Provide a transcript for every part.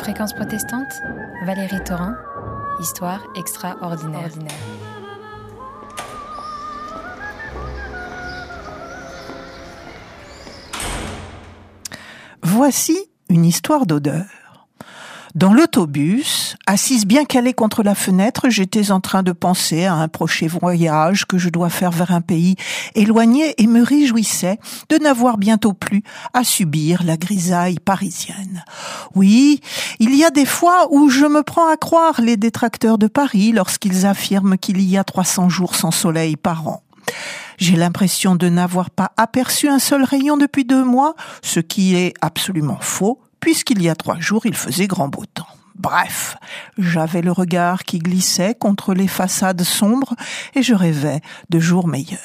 Fréquence protestante, Valérie Thorin, Histoire extraordinaire. Voici une histoire d'odeur. Dans l'autobus, assise bien calée contre la fenêtre, j'étais en train de penser à un prochain voyage que je dois faire vers un pays éloigné et me réjouissais de n'avoir bientôt plus à subir la grisaille parisienne. Oui, il y a des fois où je me prends à croire les détracteurs de Paris lorsqu'ils affirment qu'il y a 300 jours sans soleil par an. J'ai l'impression de n'avoir pas aperçu un seul rayon depuis 2 mois, ce qui est absolument faux, puisqu'il y a 3 jours, il faisait grand beau temps. Bref, j'avais le regard qui glissait contre les façades sombres et je rêvais de jours meilleurs.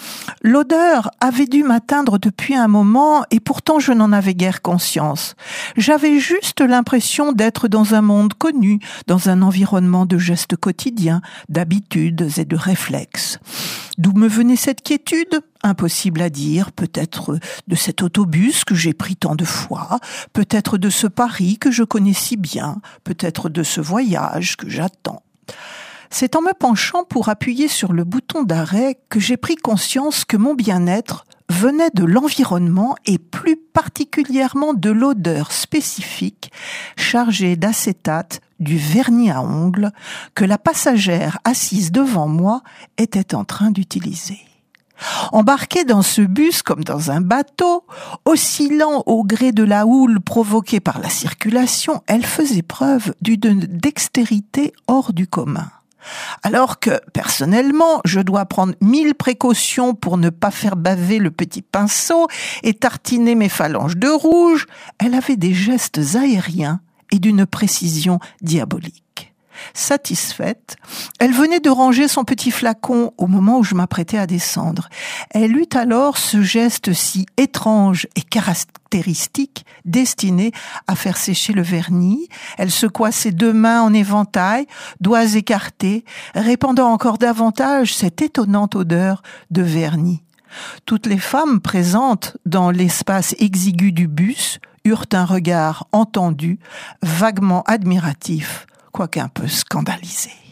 L'odeur avait dû m'atteindre depuis un moment et pourtant je n'en avais guère conscience. J'avais juste l'impression d'être dans un monde connu, dans un environnement de gestes quotidiens, d'habitudes et de réflexes. D'où me venait cette quiétude ? Impossible à dire, peut-être de cet autobus que j'ai pris tant de fois, peut-être de ce Paris que je connais si bien, peut-être de ce voyage que j'attends. C'est en me penchant pour appuyer sur le bouton d'arrêt que j'ai pris conscience que mon bien-être venait de l'environnement et plus particulièrement de l'odeur spécifique chargée d'acétate du vernis à ongles que la passagère assise devant moi était en train d'utiliser. Embarquée dans ce bus comme dans un bateau, oscillant au gré de la houle provoquée par la circulation, elle faisait preuve d'une dextérité hors du commun. Alors que, personnellement, je dois prendre 1000 précautions pour ne pas faire baver le petit pinceau et tartiner mes phalanges de rouge, elle avait des gestes aériens et d'une précision diabolique. Satisfaite, elle venait de ranger son petit flacon au moment où je m'apprêtais à descendre. Elle eut alors ce geste si étrange et caractéristique destiné à faire sécher le vernis. Elle secoua ses 2 mains en éventail, doigts écartés, répandant encore davantage cette étonnante odeur de vernis. Toutes les femmes présentes dans l'espace exigu du bus eurent un regard entendu, vaguement admiratif, quoique un peu scandalisé.